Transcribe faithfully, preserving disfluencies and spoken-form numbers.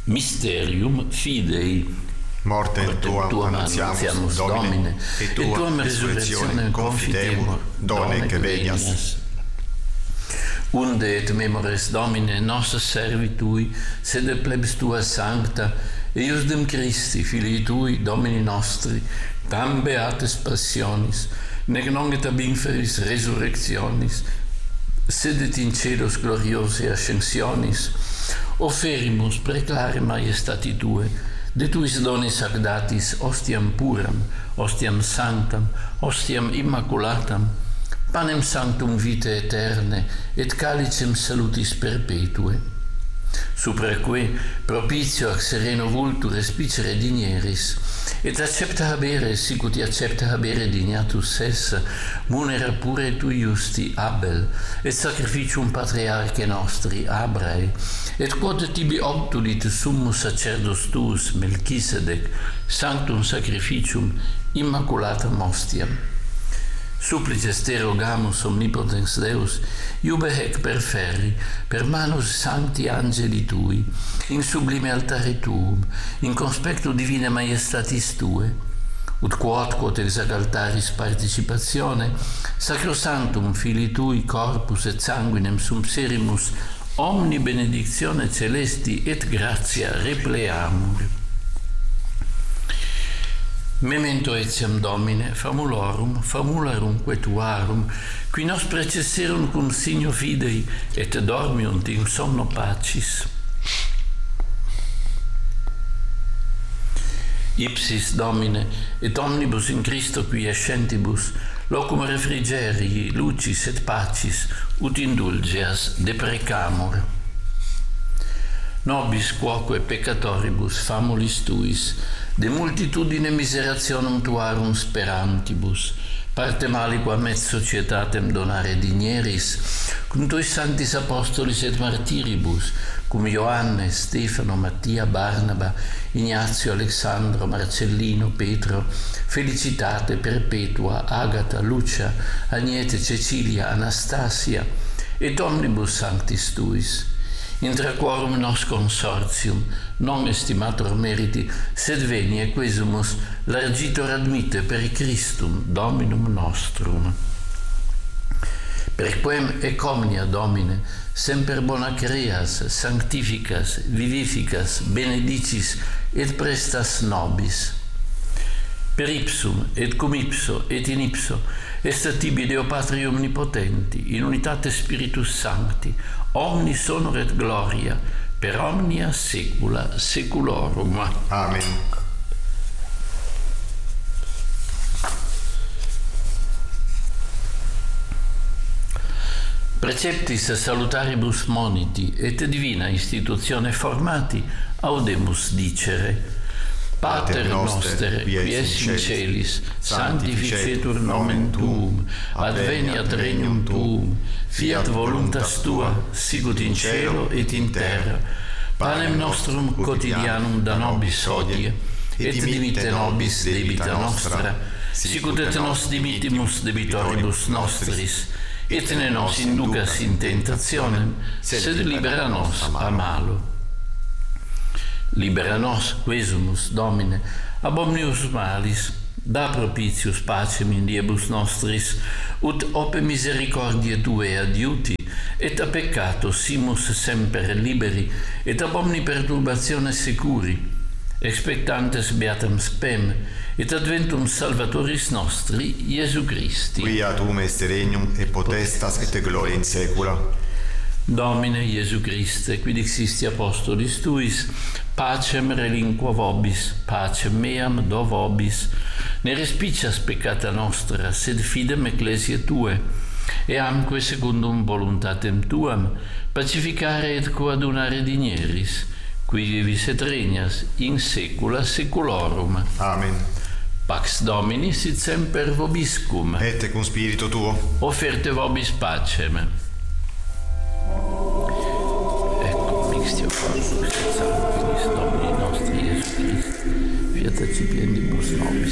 Mysterium Fidei. Mortem tuam annunziamus, Domine, et tuam resurrectionem confidemur, done che venias. Unde et memores Domine nostra servitui, sed plebs tua sancta, eius dem Christi, filii tui, Domini nostri, tam beates passionis, nec non et ab inferis resurrectionis, sed et in celos gloriose ascensionis, offerimus preclare maiestati tue, de tuis donis agdatis ostiam puram, ostiam sanctam, ostiam immaculatam, panem sanctum vitae aeterne, et calicem salutis perpetue. Supraque propitio ac sereno vultur respicere digneris, et accepta habere, sicut accepta habere dignatus esse, munera pure tu justi Abel, et sacrificium patriarche nostri Abrae, et quod tibi obtulit summus sacerdos tuus Melchisedec, sanctum sacrificium immaculatam ostiam. Supplices te rogamus, omnipotens Deus, iube hec perferri, per manus sancti angeli tui, in sublime altare tuum, in conspectu divine maiestatis tue, ut quod quod ex ac altaris participatione, sacrosanctum filii tui corpus et sanguinem sumpserimus, omni benedictione celesti et gratia repleamur. Memento etiam Domine, famulorum, famularumque tuarum, qui nos precesserunt cum signo fidei, et dormiunt in somno pacis. Ipsis Domine, et omnibus in Christo qui escentibus, locum refrigerii, lucis et pacis, ut indulgeas deprecamur. Nobis quoque peccatoribus famulis tuis, de multitudine miserationum tuarum sperantibus, partem aliquam et societatem donare digneris, cum tuis sanctis apostolis et martiribus, cum Ioanne, Stefano, Mattia, Barnaba, Ignazio, Alexandro, Marcellino, Petro, Felicitate, Perpetua, Agata, Lucia, Agnete, Cecilia, Anastasia, et omnibus sanctis tuis, intra quorum nos consortium, non estimator meriti, sed venie quesumus largitor admite per Christum Dominum nostrum. Perquem ec omnia Domine, semper bona creas, sanctificas, vivificas, benedicis et prestas nobis. Per ipsum, et cum ipso, et in ipso, est tibi Deo Patri omnipotenti, in unitate Spiritus Sancti, omnis honor et gloria, per omnia saecula saeculorum. Amen. Preceptis salutaribus moniti, et divina institutione formati, audemus dicere. Pater noster, qui es in celis, sanctificetur nomen tuum, adveniat regnum tuum, fiat voluntas tua, sicut in cielo et in terra. Panem nostrum quotidianum da nobis hodie, et dimitte nobis debita nostra, sicut et nos dimittimus debitoribus nostris, et ne nos inducas in tentationem, sed libera nos a malo. Libera nos, quesumus, Domine, ab omnius malis, da propitius pacem in diebus nostris, ut ope misericordiae Tue adiuti, et a peccato simus semper liberi, et ab omni perturbatione securi, expectantes beatam spem, et adventum Salvatoris nostri, Iesu Christi. Quia tuum est regnum, et potestas, et gloria in saecula. Domine Iesu Christe, quid existi apostolis Tuis, pacem relinquo vobis, pacem meam do vobis, ne respicias peccata nostra, sed fidem ecclesiae Tue, e amque secundum voluntatem Tuam, pacificare et coadunare digneris, qui vivis et regnas in saecula saeculorum. Amen. Pax Domini sit semper vobiscum. Et cum spiritu tuo. Offerte vobis pacem. Ecco, mixtio corpus et sanguinis Domini nostri Iesu Christi, fiat accipiendibus nobis,